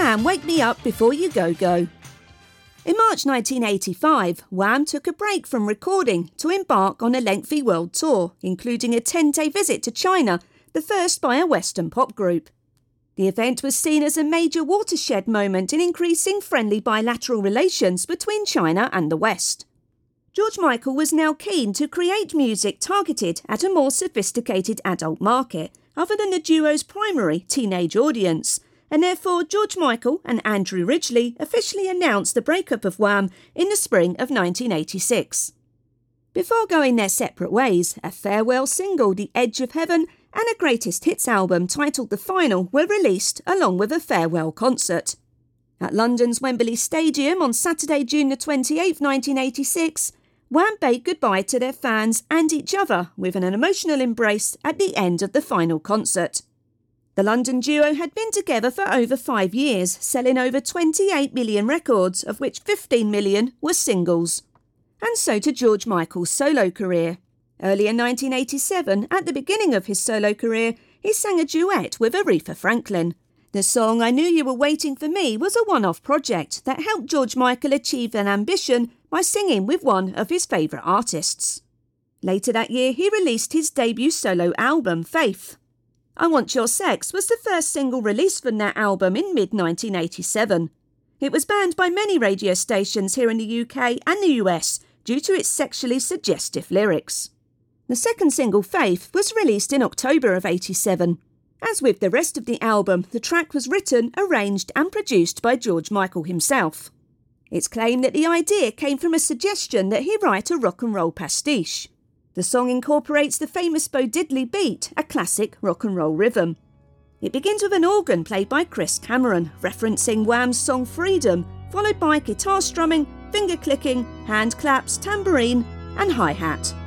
Wham! Wake Me Up Before You Go Go. In March 1985, Wham! Took a break from recording to embark on a lengthy world tour, including a 10-day visit to China, the first by a Western pop group. The event was seen as a major watershed moment in increasing friendly bilateral relations between China and the West. George Michael was now keen to create music targeted at a more sophisticated adult market, other than the duo's primary teenage audience, and therefore George Michael and Andrew Ridgeley officially announced the breakup of Wham! In the spring of 1986. Before going their separate ways, a farewell single, The Edge of Heaven, and a greatest hits album titled The Final were released along with a farewell concert. At London's Wembley Stadium on Saturday, June the 28th, 1986, Wham! Bade goodbye to their fans and each other with an emotional embrace at the end of the final concert. The London duo had been together for over 5 years, selling over 28 million records, of which 15 million were singles. And so to George Michael's solo career. Early in 1987, at the beginning of his solo career, he sang a duet with Aretha Franklin. The song I Knew You Were Waiting for Me was a one-off project that helped George Michael achieve an ambition by singing with one of his favourite artists. Later that year, he released his debut solo album, Faith. I Want Your Sex was the first single released from that album in mid-1987. It was banned by many radio stations here in the UK and the US due to its sexually suggestive lyrics. The second single, Faith, was released in October of '87. As with the rest of the album, the track was written, arranged and produced by George Michael himself. It's claimed that the idea came from a suggestion that he write a rock and roll pastiche. The song incorporates the famous Bo Diddley beat, a classic rock and roll rhythm. It begins with an organ played by Chris Cameron, referencing Wham's song Freedom, followed by guitar strumming, finger clicking, hand claps, tambourine and hi-hat.